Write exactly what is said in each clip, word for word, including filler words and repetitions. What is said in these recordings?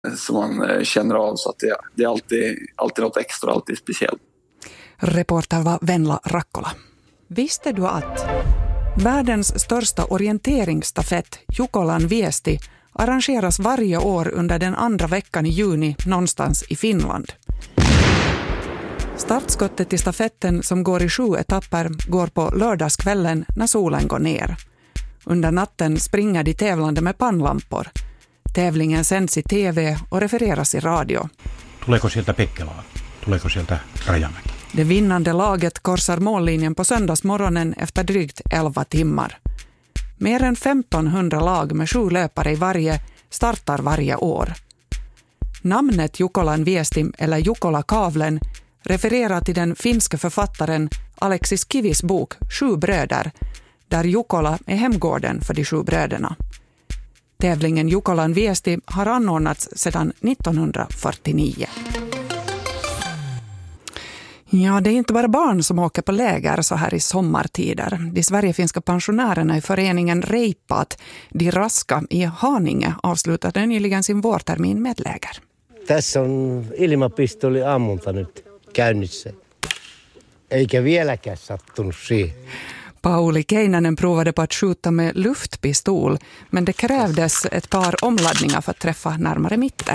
som man känner av, så att det, det är alltid, alltid något extra, alltid speciellt. Reporter var Venla Rakkola. Visste du att världens största orienteringsstafett Jukolan Viesti arrangeras varje år under den andra veckan i juni någonstans i Finland? Startskottet till stafetten, som går i sju etapper, går på lördagskvällen när solen går ner. Under natten springer de tävlande med pannlampor. Tävlingen sänds i tv och refereras i radio. Tuleeko sieltä Pekkelaa? Tuleeko sieltä Rajamäki? Det vinnande laget korsar mållinjen på söndagsmorgonen efter drygt elva timmar. Mer än femtonhundra lag med sju löpare i varje startar varje år. Namnet Jukolan Viesti eller Jukola Kavlen refererar till den finska författaren Alexis Kivis bok Sju bröder, där Jukola är hemgården för de sju bröderna. Tävlingen Jukolan Viesti har anordnats sedan nittonhundrafyrtionio. Ja, det är inte bara barn som åker på läger så här i sommartider. De sverigefinska pensionärerna i föreningen Reipat, de raska i Haninge, avslutade nyligen sin vårtermin med ett läger. Tässä on ilmapistoli ammunta nyt käynnissä. Eikä vieläkään sattunut siihen. Pauli Keinänen provade på att skjuta med luftpistol, men det krävdes ett par omladdningar för att träffa närmare mitten.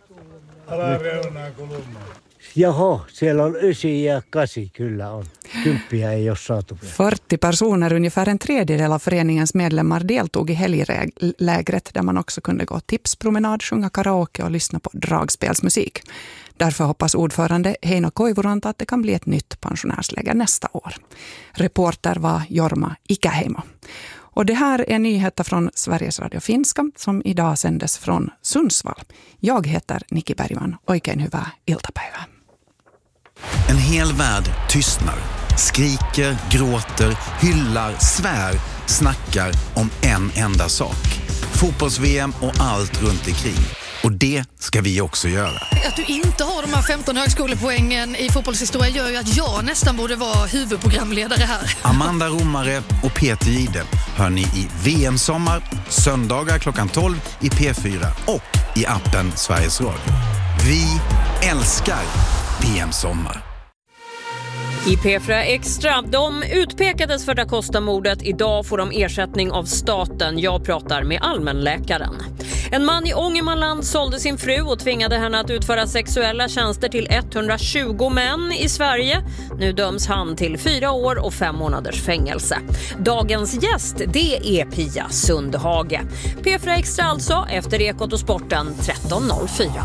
Jaha, siellä on ysi ja kasi kyllä on. Kymppiä ei ole saatu. fyrtio personer, ungefär en tredjedel av föreningens medlemmar, deltog i helglägret där man också kunde gå tipspromenad, sjunga karaoke och lyssna på dragspelsmusik. Därför hoppas ordförande Heino Koivuranta att det kan bli ett nytt pensionärsläger nästa år. Reporter var Jorma Ikäheimo. Och det här är nyheter från Sveriges Radio Finska som idag sändes från Sundsvall. Jag heter Nikki Bergman. Oikein hyvää iltapäivää. En hel värld tystnar, skriker, gråter, hyllar, svär, snackar om en enda sak. Fotbolls-V M och allt runt omkring. Och det ska vi också göra. Att du inte har de här femton högskolepoängen i fotbollshistoria gör ju att jag nästan borde vara huvudprogramledare här. Amanda Romare och Peter Gide hör ni i V M-sommar, söndagar klockan tolv i P fyra och i appen Sveriges Radio. Vi älskar P M-sommar. I P fyra Extra, de utpekades för Da Costa-mordet. Idag får de ersättning av staten. Jag pratar med allmänläkaren. En man i Ångermanland sålde sin fru och tvingade henne att utföra sexuella tjänster till etthundratjugo män i Sverige. Nu döms han till fyra år och fem månaders fängelse. Dagens gäst, det är Pia Sundhage. P fyra Extra alltså, efter Ekot och Sporten tretton noll fyra.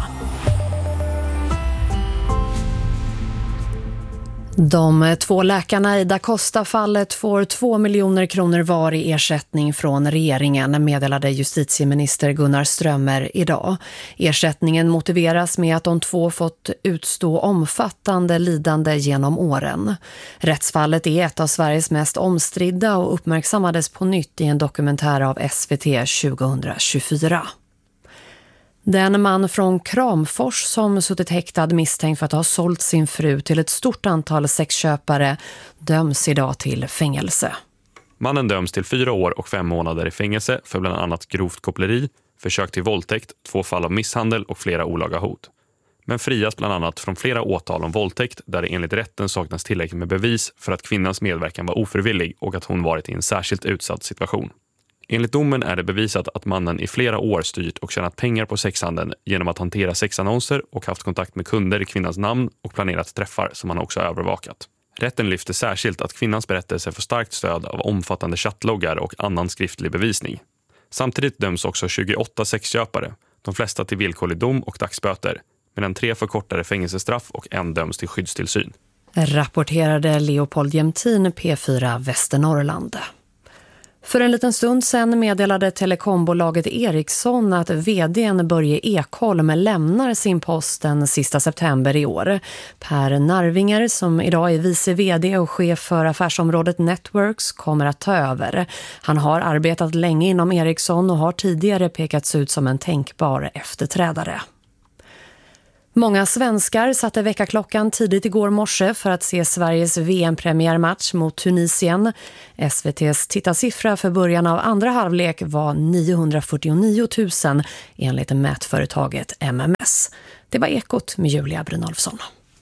De två läkarna i Da Costa-fallet får två miljoner kronor var i ersättning från regeringen, meddelade justitieminister Gunnar Strömmer idag. Ersättningen motiveras med att de två fått utstå omfattande lidande genom åren. Rättsfallet är ett av Sveriges mest omstridda och uppmärksammades på nytt i en dokumentär av S V T tjugohundratjugofyra. Den man från Kramfors som suttit häktad misstänkt för att ha sålt sin fru till ett stort antal sexköpare döms idag till fängelse. Mannen döms till fyra år och fem månader i fängelse för bland annat grovt koppleri, försök till våldtäkt, två fall av misshandel och flera olaga hot. Men frias bland annat från flera åtal om våldtäkt där det enligt rätten saknas tillräckligt med bevis för att kvinnans medverkan var ofrivillig och att hon varit i en särskilt utsatt situation. Enligt domen är det bevisat att mannen i flera år styrt och tjänat pengar på sexhandeln genom att hantera sexannonser och haft kontakt med kunder i kvinnans namn och planerat träffar som han också övervakat. Rätten lyfter särskilt att kvinnans berättelse får starkt stöd av omfattande chattloggar och annan skriftlig bevisning. Samtidigt döms också tjugoåtta sexköpare, de flesta till villkorlig dom och dagsböter, medan tre får kortare fängelsestraff och en döms till skyddstillsyn. Rapporterade Leopold Jämtin, P fyra Västernorrland. För en liten stund sedan meddelade telekombolaget Ericsson att vd:n Börje Ekholm lämnar sin post den sista september i år. Per Narvinger, som idag är vice vd och chef för affärsområdet Networks, kommer att ta över. Han har arbetat länge inom Ericsson och har tidigare pekats ut som en tänkbar efterträdare. Många svenskar satte väckarklockan tidigt igår morse för att se Sveriges V M-premiärmatch mot Tunisien. S V T:s tittarsiffra för början av andra halvlek var niohundrafyrtionio tusen enligt mätföretaget M M S. Det var Ekot med Julia Brynolfsson.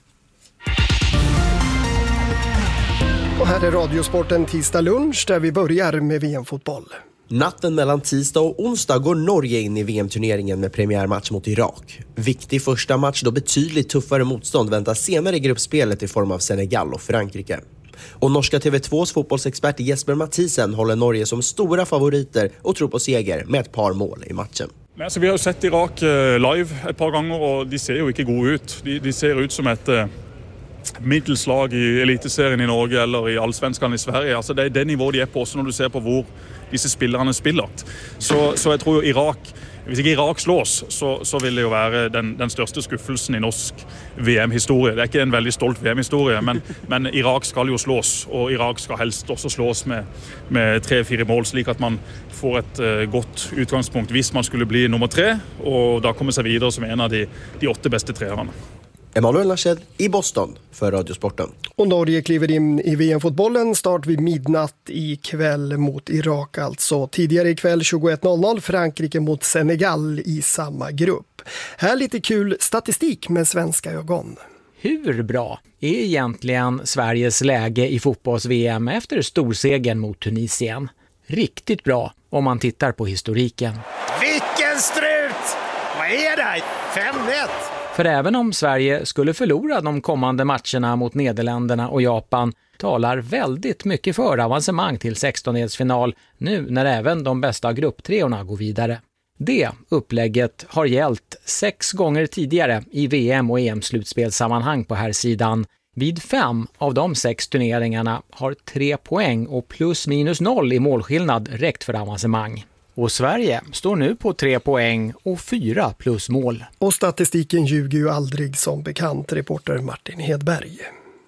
Och här är Radiosporten tisdag lunch där vi börjar med V M-fotboll. Natten mellan tisdag och onsdag går Norge in i V M-turneringen med premiärmatch mot Irak. Viktig första match då betydligt tuffare motstånd väntas senare i gruppspelet i form av Senegal och Frankrike. Och norska T V tvås fotbollsexpert Jesper Mathisen håller Norge som stora favoriter och tror på seger med ett par mål i matchen. Altså, vi har jo sett Irak live et par ganger, og de ser jo ikke gode ut. De, de ser ut som et uh, middelslag i eliteserien i Norge eller i allsvenskan i Sverige. Altså, det er det nivået de er på også når du ser på hvor disse spillerne spiller. Så, så jeg tror jo Irak, hvis ikke Irak slås, så, så vil det jo være den, den største skuffelsen i norsk V M-historie. Det er ikke en veldig stolt V M-historie, men, men Irak skal jo slås, og Irak skal helst også slås med, med tre-fire mål, slik at man får et uh, godt utgangspunkt hvis man skulle bli nummer tre, og da komme seg videre som en av de, de åtte beste treerne. Emanuel Nashed i Boston för Radiosporten. Och Norge kliver in i V M-fotbollen start vid midnatt i kväll mot Irak alltså. Tidigare ikväll tjugoett noll noll Frankrike mot Senegal i samma grupp. Här lite kul statistik med svenska ögon. Hur bra är egentligen Sveriges läge i fotbolls-V M efter storsegern mot Tunisien? Riktigt bra om man tittar på historiken. Vilken strut! Vad är det? fem ett! För även om Sverige skulle förlora de kommande matcherna mot Nederländerna och Japan talar väldigt mycket för avancemang till sextondelsfinal nu när även de bästa grupptreorna går vidare. Det upplägget har gällt sex gånger tidigare i V M- och E M-slutspelssammanhang på här sidan. Vid fem av de sex turneringarna har tre poäng och plus minus noll i målskillnad räckt för avancemang. Och Sverige står nu på tre poäng och fyra plus mål. Och statistiken ljuger ju aldrig som bekant, reporter Martin Hedberg.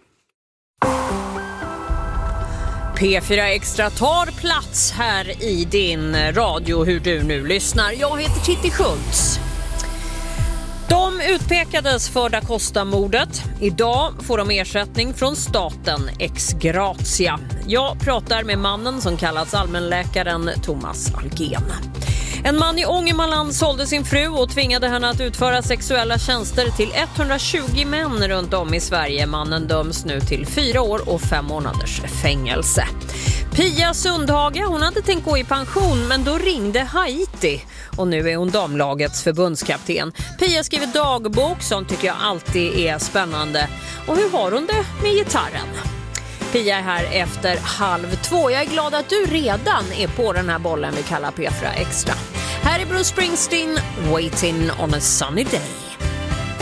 P fyra Extra tar plats här i din radio hur du nu lyssnar. Jag heter Titti Schultz. De utpekades för Da Costa-mordet. Idag får de ersättning från staten ex gratia. Jag pratar med mannen som kallats allmänläkaren Thomas Algen. En man i Ångermanland sålde sin fru och tvingade henne att utföra sexuella tjänster till etthundratjugo män runt om i Sverige. Mannen döms nu till fyra år och fem månaders fängelse. Pia Sundhage, hon hade tänkt gå i pension men då ringde Haiti och nu är hon damlagets förbundskapten. Pia skriver dagbok som tycker jag alltid är spännande. Och hur har hon det med gitarren? Pia är här efter halv två. Jag är glad att du redan är på den här bollen vi kallar P fyra Extra. Här är Bruce Springsteen, Waiting on a Sunny Day.